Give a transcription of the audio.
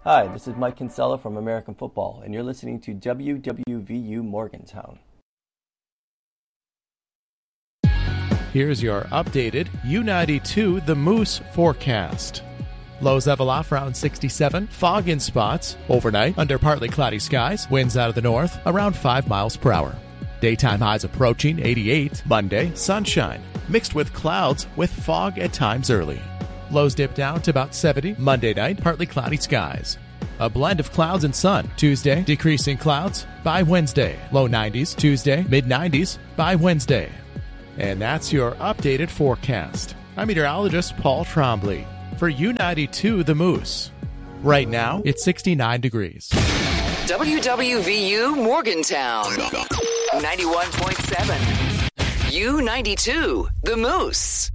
Hi, this is Mike Kinsella from American Football, and you're listening to WWVU Morgantown. Here's your updated U92 The Moose forecast. Lows level off around 67, fog in spots. Overnight, under partly cloudy skies, winds out of the north around 5 miles per hour. Daytime highs approaching 88. Monday, sunshine, mixed with clouds with fog at times early. Lows dip down to about 70. Monday night, partly cloudy skies. A blend of clouds and sun. Tuesday, decreasing clouds by Wednesday. Low 90s. Tuesday, mid-90s by Wednesday. And that's your updated forecast. I'm meteorologist Paul Trombley for U92 The Moose. Right now, it's 69 degrees. WWVU Morgantown 91.7. U92 The Moose.